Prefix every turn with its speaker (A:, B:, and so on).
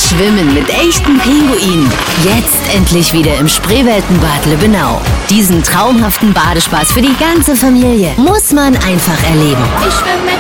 A: Schwimmen mit echten Pinguinen. Jetzt endlich wieder im Spreeweltenbad Lübbenau. Diesen traumhaften Badespaß für die ganze Familie muss man einfach erleben.
B: Ich schwimme mit